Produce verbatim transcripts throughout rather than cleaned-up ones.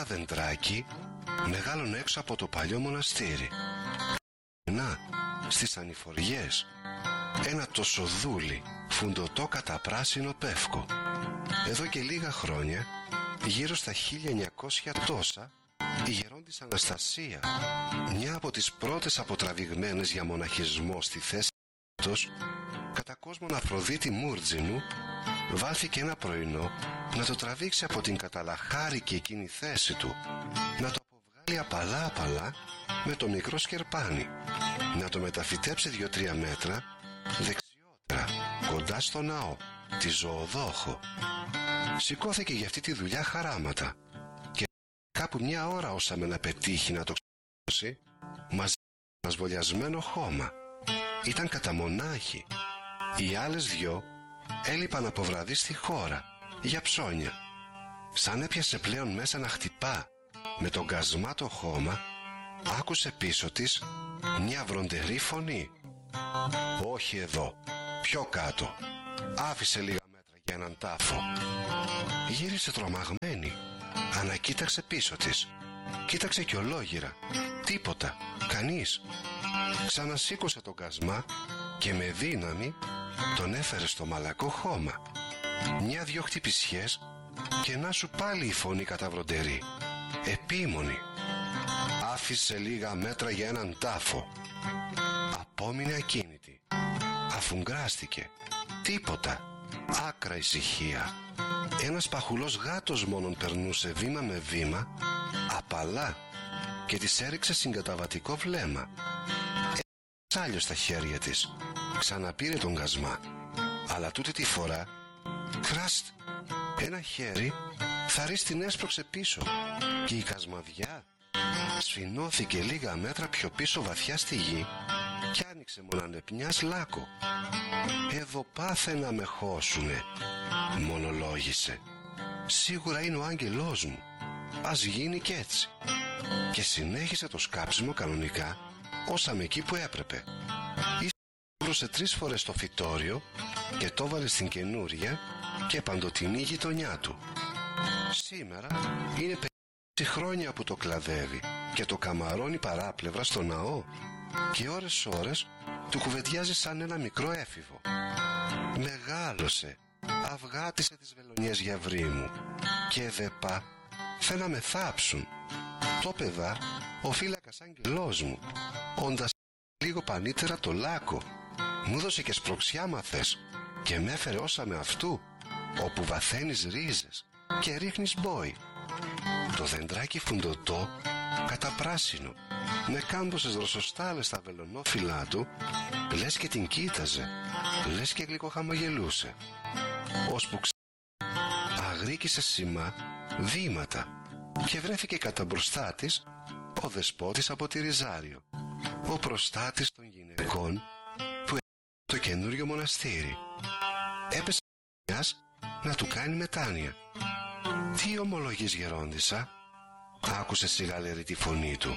ένα δεντράκι μεγάλωνε έξω από το παλιό μοναστήρι. Να, στις ανηφοριές, ένα τοσοδούλι φουντωτό καταπράσινο πεύκο. Εδώ και λίγα χρόνια, γύρω στα χίλια εννιακόσια τόσα, η γερόντισσα Αναστασία, μια από τις πρώτες αποτραβηγμένες για μοναχισμό στη θέση τους, κατά κόσμον Αφροδίτη Μούρτζινου, βάλθηκε ένα πρωινό να το τραβήξει από την καταλαχάρικη εκείνη θέση του, να το αποβγάλει απαλά απαλά με το μικρό σκερπάνι, να το μεταφυτέψει δύο-τρία μέτρα δεξιότερα, κοντά στο ναό, τη Ζωοδόχο. Σηκώθηκε για αυτή τη δουλειά χαράματα και κάπου μια ώρα όσαμε να πετύχει να το ξεχώσει μαζί με ένα σβολιασμένο χώμα. Ήταν καταμονάχη. Οι άλλες δυο έλειπαν από βραδύ στη χώρα για ψώνια. Σαν έπιασε πλέον μέσα να χτυπά με τον κασμά το χώμα, άκουσε πίσω της μια βροντερή φωνή. «Όχι εδώ, πιο κάτω». Άφησε λίγα μέτρα για έναν τάφο. Γύρισε τρομαγμένη, ανακοίταξε πίσω της. Κοίταξε κι ολόγυρα. Τίποτα, κανείς. Ξανασήκωσε τον κασμά και με δύναμη τον έφερε στο μαλακό χώμα. Μια-δυο χτυπησιές και να σου πάλι η φωνή καταβροντερή, επίμονη. Άφησε λίγα μέτρα για έναν τάφο. Απόμεινε ακίνητη. Αφουγκράστηκε. Τίποτα. Άκρα ησυχία. Ένας παχουλός γάτος μόνον περνούσε βήμα με βήμα, απαλά, και της έριξε συγκαταβατικό βλέμμα. Έριξε άλλο στα χέρια της. Ξαναπήρε τον κασμά, αλλά τούτη τη φορά, κράστ, ένα χέρι θαρρής την έσπρωξε πίσω και η κασμαδιά σφινώθηκε λίγα μέτρα πιο πίσω βαθιά στη γη κι άνοιξε μονανεπνιάς λάκκο. «Εδώ πάθε να με χώσουνε», μονολόγησε. «Σίγουρα είναι ο άγγελός μου. Ας γίνει κι έτσι». Και συνέχισε το σκάψιμο κανονικά όσαμε εκεί που έπρεπε. Ήσπρωσε τρεις φορές το φυτόριο και το βάλε στην καινούρια και παντοτινή γειτονιά του. Σήμερα είναι πενήντα χρόνια που το κλαδεύει και το καμαρώνει παράπλευρα στο ναό και ώρες ώρες του κουβεντιάζει σαν ένα μικρό έφηβο. Μεγάλωσε, αυγάτισε τις βελονιές για βρήμου και δεπά θε να με θάψουν. Το παιδά ο φύλακας άγγελός μου, όντας λίγο πανίτερα το λάκκο, μου δώσε και σπροξιά μαθες και με έφερε όσα με αυτού, όπου βαθαίνεις ρίζες και ρίχνεις μπόι. Το δεντράκι φουντωτό, καταπράσινο, με κάμποσες δροσοστάλες στα βελονόφυλλά του, λες και την κοίταζε, λες και γλυκοχαμογελούσε. Ώσπου ξε... αγρίκησε σημά βήματα και βρέθηκε κατά μπροστά της ο δεσπότης από τη Ριζάριο, ο προστάτης των γυναικών που έκανε το καινούριο μοναστήρι. Έπεσε μιας να του κάνει μετάνοια. «Τι ομολογείς, γερόντισσα?» άκουσε σιγαλερή τη φωνή του.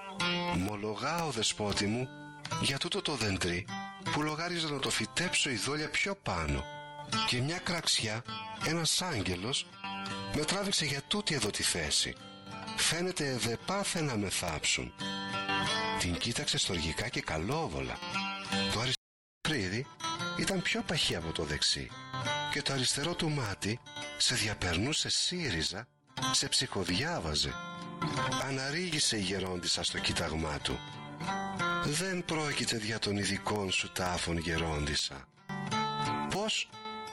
«Μολογάω, δεσπότη μου, για τούτο το δεντρί που λογάριζα να το φυτέψω η δόλια πιο πάνω και μια κραξιά, ένας άγγελος με τράβηξε για τούτη εδώ τη θέση. Φαίνεται δε πάθε να με θάψουν». Την κοίταξε στοργικά και καλόβολα. Το αριστερό κρίδι ήταν πιο παχύ από το δεξί και το αριστερό του μάτι σε διαπερνούσε σύριζα, σε ψυχοδιάβαζε. Αναρρίγησε η γερόντισσα στο κοίταγμά του. «Δεν πρόκειται δια των ειδικών σου τάφων, γερόντισσα». «Πώς?»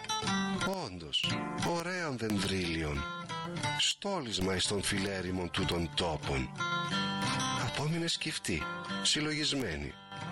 «Όντως, ωραίων δενδρίλιων, στόλισμα εις των φιλέριμων τούτων τόπων». Απόμεινε σκυφτή, συλλογισμένη.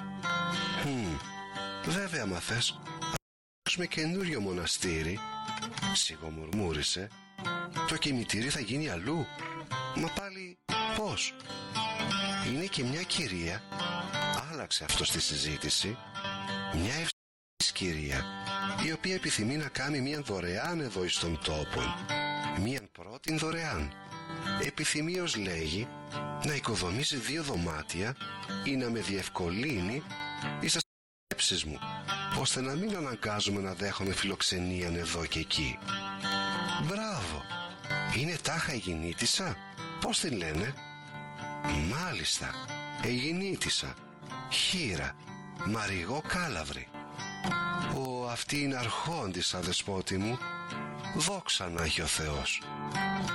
«Χμ, βέβαια μα θες, με καινούριο μοναστήρι», σιγομουρμούρισε. «Το κημητήρι θα γίνει αλλού. Μα πάλι πώς?» «Είναι και μια κυρία», άλλαξε αυτό στη συζήτηση, «μια ευσύνης κυρία, η οποία επιθυμεί να κάνει μια δωρεάν εδώ εις των τόπων. Μίαν πρώτην δωρεάν. Επιθυμεί, ως λέγει, να οικοδομήσει δύο δωμάτια ή να με διευκολύνει εις τα σκέψεις μου, ώστε να μην αναγκάζομαι να δέχομαι φιλοξενίαν εδώ και εκεί». «Μπράβο! Είναι τάχα η γυνήτισσα?» Πώς την λένε? Μάλιστα, Αιγινήτισσα, Χήρα, Μαριγό Κάλαβρη. Ω, αυτή είναι αρχόντισσα, δεσπότη μου. Δόξα να έχει ο Θεός.